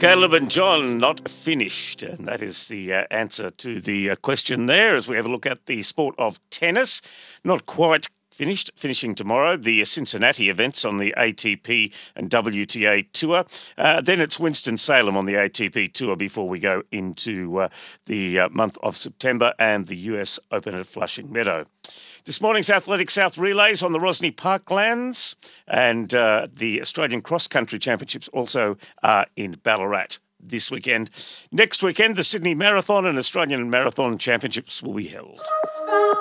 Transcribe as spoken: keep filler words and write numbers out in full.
Caleb and John not finished, and that is the uh, answer to the uh, question there as we have a look at the sport of tennis. Not quite finished, finishing tomorrow, the Cincinnati events on the A T P and W T A Tour. Uh, then it's Winston-Salem on the A T P Tour before we go into uh, the uh, month of September and the U S Open at Flushing Meadow. This morning's Athletic South Relays on the Rosny Parklands, and uh, the Australian Cross Country Championships also are in Ballarat this weekend. Next weekend, the Sydney Marathon and Australian Marathon Championships will be held.